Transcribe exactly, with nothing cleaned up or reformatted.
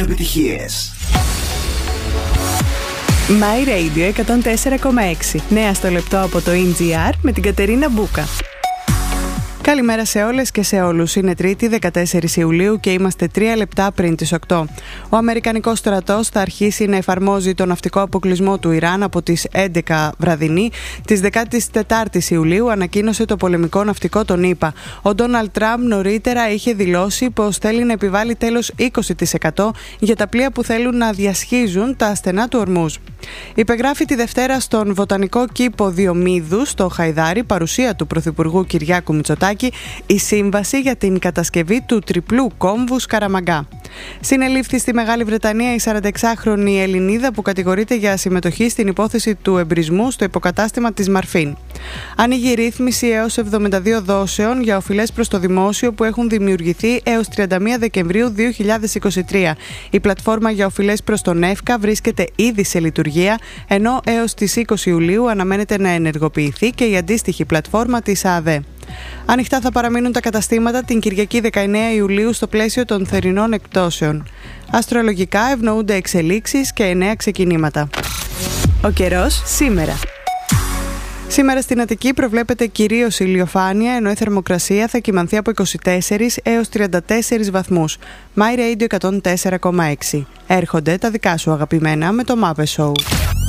επιτυχίες. My Radio εκατόν τέσσερα κόμμα έξι. Νέα στο λεπτό από το ι τζι αρ με την Κατερίνα Μπούκα. Καλημέρα σε όλες και σε όλους. Είναι Τρίτη, δεκατέσσερις Ιουλίου και είμαστε τρία λεπτά πριν τις οκτώ. Ο Αμερικανικός στρατός θα αρχίσει να εφαρμόζει τον ναυτικό αποκλεισμό του Ιράν από τις έντεκα βραδινή της δεκατέσσερις Ιουλίου, ανακοίνωσε το πολεμικό ναυτικό των ΗΠΑ. Ο Ντόναλντ Τραμπ νωρίτερα είχε δηλώσει πως θέλει να επιβάλλει τέλος είκοσι τοις εκατό για τα πλοία που θέλουν να διασχίζουν τα στενά του Ορμούζ. Υπεγράφει τη Δευτέρα στον Βοτανικό Κήπο Διομήδου στο Χαϊδάρι, παρουσία του Πρωθυπουργού Κυριάκου Μητσοτάκη, η σύμβαση για την κατασκευή του τριπλού κόμβου Σκαραμαγκά. Συνελήφθη στη Μεγάλη Βρετανία η σαρανταεξάχρονη Ελληνίδα που κατηγορείται για συμμετοχή στην υπόθεση του εμπρισμού στο υποκατάστημα της Μαρφίν. Ανοίγει ρύθμιση έως εβδομήντα δύο δόσεων για οφειλές προς το δημόσιο που έχουν δημιουργηθεί έως τριάντα μία Δεκεμβρίου δύο χιλιάδες είκοσι τρία. Η πλατφόρμα για οφειλές προς τον ΕΦΚΑ βρίσκεται ήδη σε λειτουργία, ενώ έως τις είκοσι Ιουλίου αναμένεται να ενεργοποιηθεί και η αντίστοιχη πλατφόρμα της ΑΔΕ. Ανοιχτά θα παραμείνουν τα καταστήματα την Κυριακή δεκαεννέα Ιουλίου στο πλαίσιο των θερινών εκπτώσεων. Αστρολογικά ευνοούνται εξελίξεις και νέα ξεκινήματα. Ο καιρός σήμερα. Σήμερα στην Αττική προβλέπεται κυρίως ηλιοφάνεια, ενώ η θερμοκρασία θα κυμανθεί από είκοσι τέσσερις έως τριάντα τέσσερις βαθμούς. My Radio εκατόν τέσσερα κόμμα έξι. Έρχονται τα δικά σου αγαπημένα με το Muppet Show.